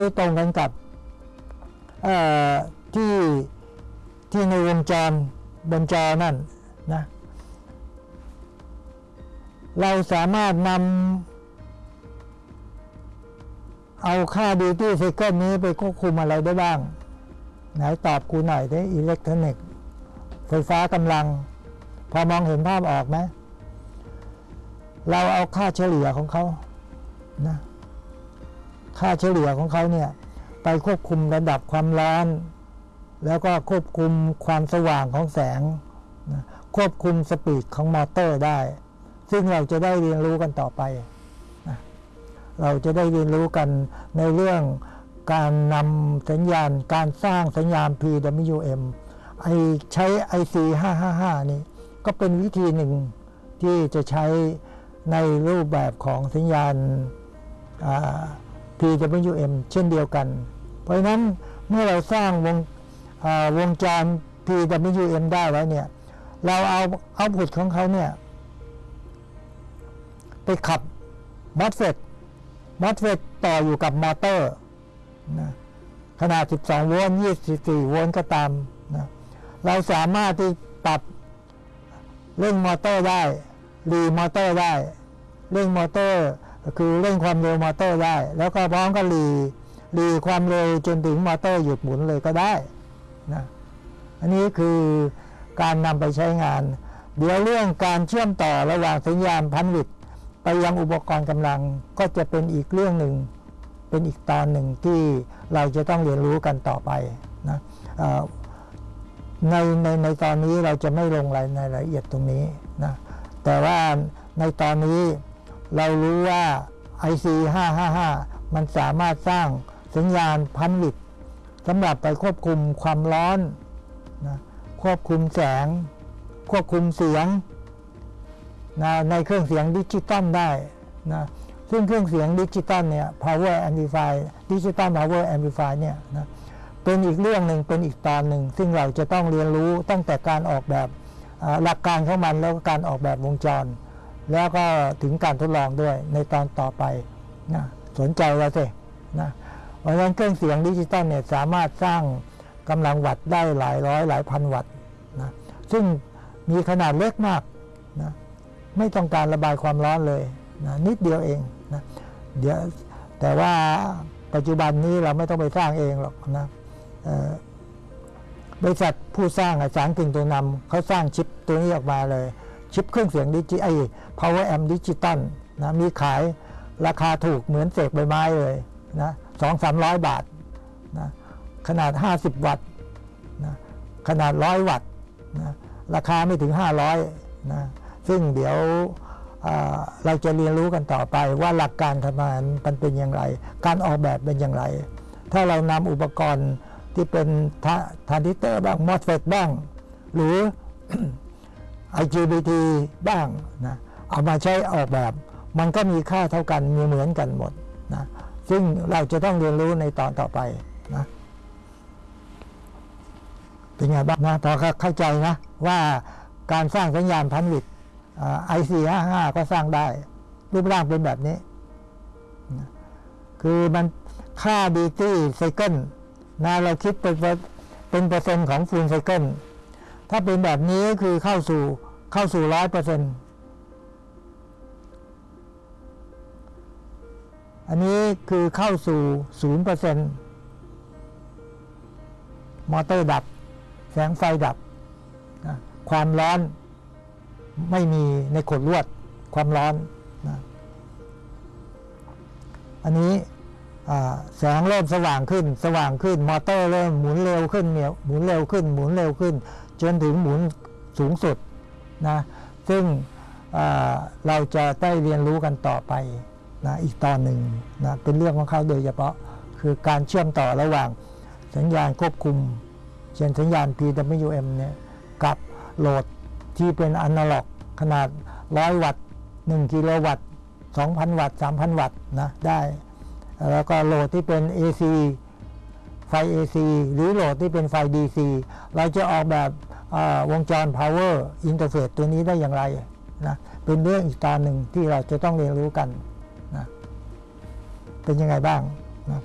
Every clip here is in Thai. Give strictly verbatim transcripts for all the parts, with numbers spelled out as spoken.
ตรงกันกับที่ที่ในวงจรบนจอนั่นนะเราสามารถนำเอาค่า duty cycle นี้ไปควบคุมอะไรได้บ้างไหนตอบกูหน่อยได้อิเล็กทรอนิกส์ไฟฟ้ากำลังพอมองเห็นภาพออกไหมเราเอาค่าเฉลี่ยของเขานะค่าเฉลี่ยของเขาเนี่ยไปควบคุมระดับความร้อนแล้วก็ควบคุมความสว่างของแสงนะควบคุมสปีดของมอเตอร์ได้ซึ่งเราจะได้เรียนรู้กันต่อไปนะเราจะได้เรียนรู้กันในเรื่องการนำสัญญาณการสร้างสัญญาณ พี ดับเบิลยู เอ็ม ไอใช้ ไอ ซี ห้าห้าห้านี่ก็เป็นวิธีหนึ่งที่จะใช้ในรูปแบบของสัญญาณ พี ดับเบิลยู เอ็ม เช่นเดียวกันเพราะฉะนั้นเมื่อเราสร้างวงวงจร พี ดับเบิลยู เอ็ม ได้แล้วเนี่ยเราเอาเอาพุตของเขาเนี่ยไปขับ มอสเฟต มอสเฟต ต่ออยู่กับมอเตอร์นะขนาดสิบสองโวลต์ยี่สิบสี่โวลต์ก็ตามนะเราสามารถที่ปรับเร่งมอเตอร์ได้รีมอเตอร์ได้เร่งมอเตอร์คือเร่งความเร็วมอเตอร์ได้แล้วก็พร้อมกับรีรีความเร็วจนถึงมอเตอร์หยุดหมุนเลยก็ได้นะอันนี้คือการนำไปใช้งานเดี๋ยวเรื่องการเชื่อมต่อระหว่างสัญญาณพันวิทย์ไปยังอุปกรณ์กำลังก็จะเป็นอีกเรื่องหนึ่งเป็นอีกตอนหนึ่งที่เราจะต้องเรียนรู้กันต่อไปนะในในในตอนนี้เราจะไม่ลงรายในรายละเอียดตรงนี้นะแต่ว่าในตอนนี้เรารู้ว่า ไอ ซี ห้าห้าห้า มันสามารถสร้างสัญญาณพันวิทย์สำหรับไปควบคุมความร้อนนะควบคุมแสงควบคุมเสียงนะในเครื่องเสียงดิจิตอลได้นะซึ่งเครื่องเสียงดิจิตอลเนี่ย power amplify digital power amplify เนี่ยนะเป็นอีกเรื่องหนึ่งเป็นอีกตอนหนึ่งซึ่งเราจะต้องเรียนรู้ตั้งแต่การออกแบบหลักการของมันแล้วก็การออกแบบวงจรแล้วก็ถึงการทดลองด้วยในตอนต่อไปนะสนใจเราสินะเพราะฉะนั้นเครื่องเสียงดิจิตอลเนี่ยสามารถสร้างกำลังวัตต์ได้หลายร้อยหลายพันวัตต์นะซึ่งมีขนาดเล็กมากนะไม่ต้องการระบายความร้อนเลยนะนิดเดียวเองนะเดี๋ยวแต่ว่าปัจจุบันนี้เราไม่ต้องไปสร้างเองหรอกนะบริษัทผู้สร้างสารกึ่งตัวนำเขาสร้างชิปตัวนี้ออกมาเลยชิปเครื่องเสียงดิจิไอ power amp ดิจิตอลนะมีขายราคาถูกเหมือนเศษใบไม้เลยนะสองสามร้อยบาทนะขนาดห้าสิบวัตต์นะขนาดร้อยวัตต์นะราคาไม่ถึงห้าร้อยนะซึ่งเดี๋ยวเราจะเรียนรู้กันต่อไปว่าหลักการทำงานมันเป็นอย่างไรการออกแบบเป็นอย่างไรถ้าเรานำอุปกรณ์ที่เป็นทรานซิสเตอร์บ้าง มอสเฟต บ้างหรือ ไอ จี บี ที บ้างนะเอามาใช้ออกแบบมันก็มีค่าเท่ากันมีเหมือนกันหมดนะซึ่งเราจะต้องเรียนรู้ในตอนต่อไปนะเป็นไงบ้างนะพอเข้าใจนะว่าการสร้างสัญญาณพันวิทย์ ไอ ซี ห้าห้า ก็สร้างได้รูปร่างเป็นแบบนี้นะคือมันค่า duty cycle นะเราคิดเป็นเป็นเปอร์เซ็นต์ของ full cycle ถ้าเป็นแบบนี้คือเข้าสู่เข้าสู่ ร้อยเปอร์เซ็นต์ อันนี้คือเข้าสู่ ศูนย์เปอร์เซ็นต์ มอเตอร์ดับแสงไฟดับนะความร้อนไม่มีในขดลวดความร้อนนะอันนี้แสงเริ่มสว่างขึ้นสว่างขึ้นมอเตอร์เริ่มหมุนเร็วขึ้นเนี่ยหมุนเร็วขึ้นหมุนเร็วขึ้นจนถึงหมุนสูงสุดนะซึ่งเราจะได้เรียนรู้กันต่อไปนะอีกตอนหนึ่งนะเป็นเรื่องของเขาโดยเฉพาะคือการเชื่อมต่อระหว่างสัญญาณควบคุมเช่นสัญญาณ พี ดับเบิลยู เอ็ม เนี่ยกับโหลดที่เป็นอนาล็อกขนาดหนึ่งร้อยวัตต์หนึ่งกิโลวัตต์สองพันวัตต์สามพันวัตต์นะได้แล้วก็โหลดที่เป็น เอ ซี ไฟ เอ ซี หรือโหลดที่เป็นไฟ ดี ซี เราจะออกแบบวงจร power interface ตัวนี้ได้อย่างไรนะเป็นเรื่องอีกตอนหนึ่งที่เราจะต้องเรียนรู้กันนะเป็นยังไงบ้างนะ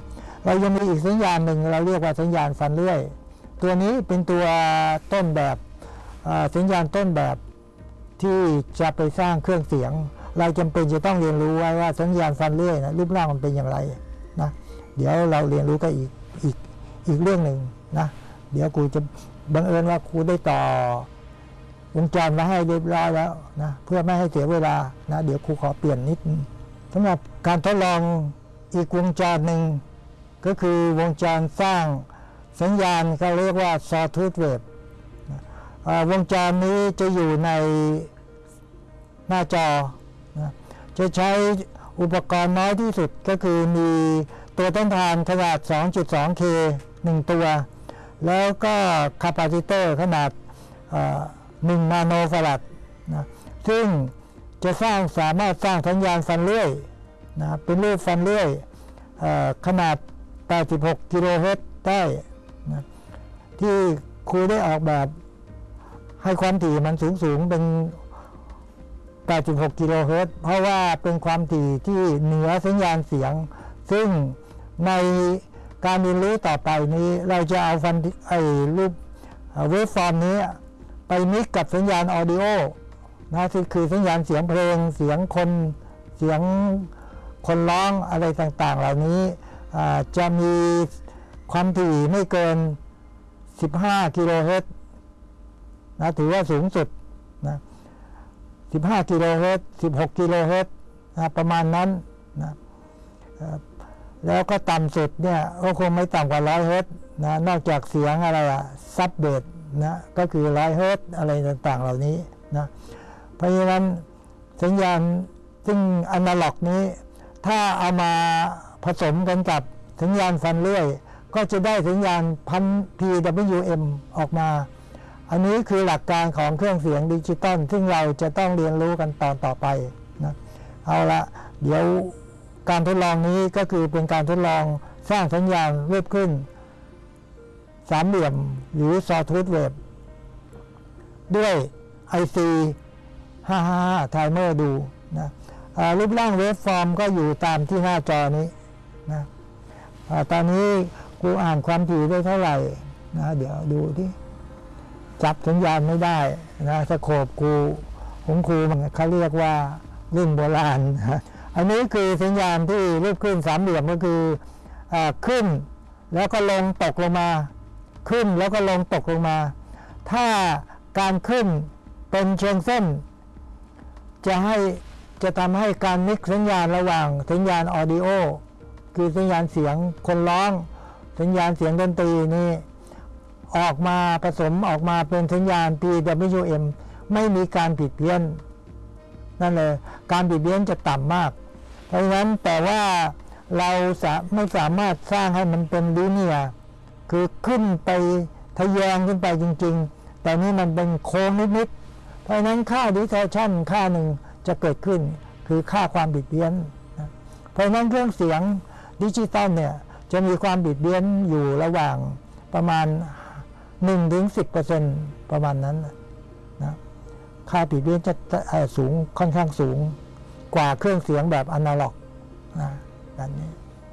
เรายังมีอีกสัญญาณหนึ่งเราเรียกว่าสัญญาณฟันเลื่อยตัวนี้เป็นตัวต้นแบบสัญญาณต้นแบบที่จะไปสร้างเครื่องเสียงเราจำเป็นจะต้องเรียนรู้ไว้ว่าสัญญาณฟันเลื่อยนะรูปร่างมันเป็นอย่างไรนะเดี๋ยวเราเรียนรู้กันอีกอีกอีกเรื่องหนึ่งนะเดี๋ยวครูจะบังเอิญว่าครูได้ต่อวงจรมาให้เรียบร้อยแล้วนะเพื่อไม่ให้เสียเวลานะเดี๋ยวครูขอเปลี่ยนนิดสำหรับการทดลองอีกวงจรหนึ่งก็คือวงจรสร้างสัญญาณเขาเรียกว่า Sawtooth Wave วงจรนี้จะอยู่ในหน้าจอนะจะใช้อุปกรณ์น้อยที่สุดก็คือมีตัวต้นทานขนาด สองจุดสองเค หนึ่ง ตัวแล้วก็คาปาซิเตอร์ขนาดหนึ่งนาโนฟาราดนะซึ่งจะสร้างสามารถสร้างสัญญาณฟันเลื่อยนะเป็นรูปฟันเลื่อยขนาดแปดสิบหกกิโลเฮิรตซ์ได้นะที่ครูได้ออกแบบให้ความถี่มันสูงสูงเป็นแปดสิบหกกิโลเฮิรตซ์เพราะว่าเป็นความถี่ที่เหนือสัญญาณเสียงซึ่งในการเรียนรู้ต่อไปนี้เราจะเอาฟันไอ้รูปเวฟฟอร์มนี้ไปมิกกับสัญญาณออดิโอนะที่คือสัญญาณเสียงเพลงเสียงคนเสียงคนร้องอะไรต่างๆเหล่านี้จะมีความถี่ไม่เกินสิบห้ากิโลเฮิรตซ์นะถือว่าสูงสุดนะสิบห้ากิโลเฮิรตซ์สิบหกกิโลเฮิรตซ์นะประมาณนั้นนะแล้วก็ต่ำสุดเนี่ยก็คงไม่ต่ำกว่าร้อยเฮิรตซ์นะนอกจากเสียงอะไรอะซับเบสนะก็คือร้อยเฮิรตซ์อะไรต่างๆเหล่านี้นะเพราะฉะนั้นสัญญาณซึ่งอนาล็อกนี้ถ้าเอามาผสมกันกับสัญญาณฟันเลื่อยก็จะได้สัญญาณพัน พี ดับเบิลยู เอ็ม ออกมาอันนี้คือหลักการของเครื่องเสียงดิจิตอลซึ่งเราจะต้องเรียนรู้กันตอนต่อไปนะเอาละเดี๋ยวการทดลองนี้ก็คือเป็นการทดลองสร้างสัญญาณรูปขึ้นสามเหลี่ยมหรือ Sawtooth Wave ด้วย ไอ ซี ห้าห้าห้า Timer ดูนะรูปร่างเวฟฟอร์มก็อยู่ตามที่หน้าจอนี้นะตอนนี้ครูอ่านความถี่ได้เท่าไหร่นะเดี๋ยวดูที่จับสัญญาณไม่ได้นะสโคปครูของครูมันเขาเรียกว่ารุ่นโบราณนะอันนี้คือสัญญาณที่รูปขึ้นสามเหลี่ยมก็คืออขึ้นแล้วก็ลงตกลงมาขึ้นแล้วก็ลงตกลงมาถ้าการขึ้นเป็นเชิงเส้นจะให้จะทำให้การมิกซ์สัญญาณระหว่างสัญญาณออดิโอคือสัญญาณเสียงคนร้องสัญญาณเสียงดนตรีนี่ออกมาผสมออกมาเป็นสัญญาณ พี ดับเบิลยู เอ็ม ไม่มีการผิดเพี้ยนนั่นเลยการผิดเพี้ยนจะต่ำมากเพราะฉะนั้นแต่ว่าเราไม่สามารถสร้างให้มันเป็นลิเนียร์คือขึ้นไปทะแยงขึ้นไปจริงๆแต่นี่มันเป็นโค้งนิดๆเพราะฉะนั้นค่า distortion ค่าหนึ่งจะเกิดขึ้นคือค่าความบิดเบี้ยนนะเพราะฉะนั้นเครื่องเสียงดิจิตอลเนี่ยจะมีความบิดเบี้ยนอยู่ระหว่างประมาณ หนึ่งถึงสิบเปอร์เซ็นต์ ประมาณนั้นนะค่าบิดเบี้ยนจะสูงค่อนข้างสูงกว่าเครื่องเสียงแบบอนาล็อกนะแบบนี้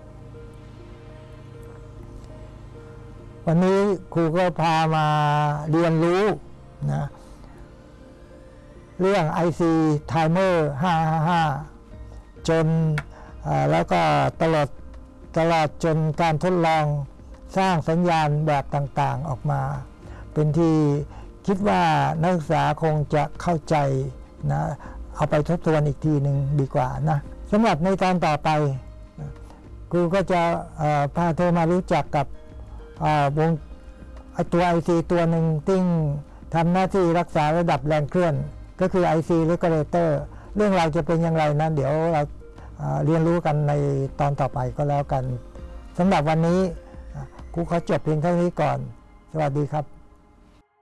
วันนี้ครูก็พามาเรียนรู้นะเรื่อง ไอ ซี Timer ห้าห้าห้าจนแล้วก็ตลอดตลอดจนการทดลองสร้างสัญญาณแบบต่างๆออกมาเป็นที่คิดว่านักศึกษาคงจะเข้าใจนะเอาไปทบทวนอีกทีหนึ่งดีกว่านะสำหรับในตอนต่อไปครูก็จะพาเธอมารู้จักกับวงตัว ไอ ซี ตัวหนึ่งที่ทำหน้าที่รักษาระดับแรงเคลื่อนก็คือ ไอ ซี Regulator เรื่องราวจะเป็นอย่างไรนั้นเดี๋ยวเราเรียนรู้กันในตอนต่อไปก็แล้วกันสำหรับวันนี้ครูขอจบเพียงเท่านี้ก่อนสวัสดีครับ